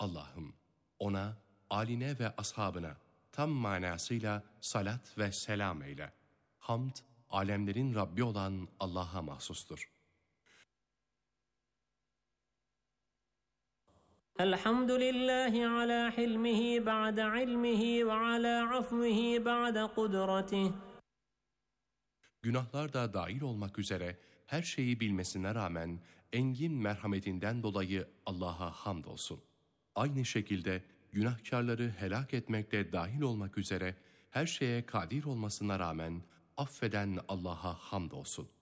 Allah'ım ona, âline ve ashabına tam manasıyla salat ve selam eyle. Hamd, alemlerin Rabbi olan Allah'a mahsustur. Elhamdülillahi ala hilmihi ba'de ilmihi ve ala afvihi ba'de kudretih. Günahlar da dahil olmak üzere her şeyi bilmesine rağmen engin merhametinden dolayı Allah'a hamdolsun. Aynı şekilde günahkarları helak etmekte dahil olmak üzere her şeye kadir olmasına rağmen affeden Allah'a hamdolsun.